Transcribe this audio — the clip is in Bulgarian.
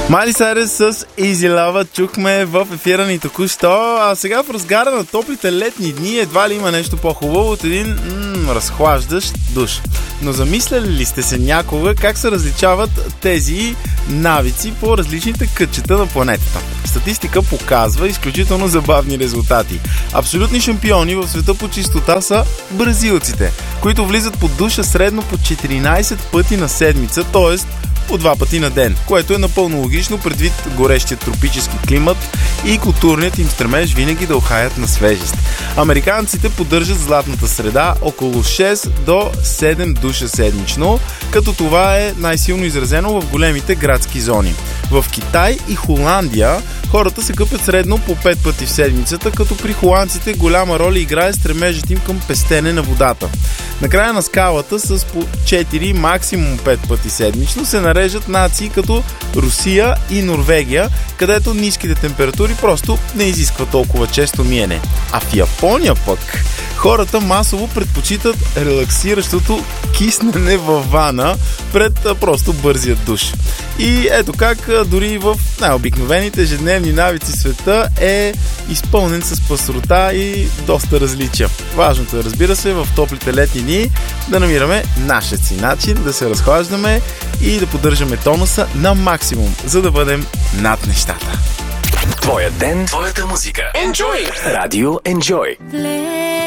Майли Сайрес с Easy Love чухме в ефира ни току-що, а сега в разгара на топлите летни дни едва ли има нещо по-хубаво от един разхлаждащ душ. Но замисляли ли сте се някога как се различават тези навици по различните кътчета на планетата? Статистика показва изключително забавни резултати. Абсолютни шампиони в света по чистота са бразилците, които влизат под душа средно по 14 пъти на седмица, т.е. по 2 пъти на ден, което е напълно логично предвид горещия тропически климат и културният им стремеж винаги да ухаят на свежест. Американците поддържат златната среда около 6 до 7 душа седмично, като това е най-силно изразено в големите градски зони. В Китай и Холандия хората се къпят средно по 5 пъти в седмицата, като при холандците голяма роля играе стремежът им към пестене на водата. Накрая на скалата с по 4, максимум 5 пъти седмично се нареждат нации като Русия и Норвегия, където ниските температури просто не изискват толкова често миене. А в Япония пък хората масово предпочитат релаксиращото киснене във вана пред просто бързия душ. И ето как дори в най-обикновените ежедневни навици света е изпълнен с пъстрота и доста различия. Важното е, разбира се, в топлите летни дни да намираме нашия си начин да се разхлаждаме и да поддържаме тонуса на максимум, за да бъдем над нещата. Твоя ден, твоята музика. Enjoy! Радио Enjoy.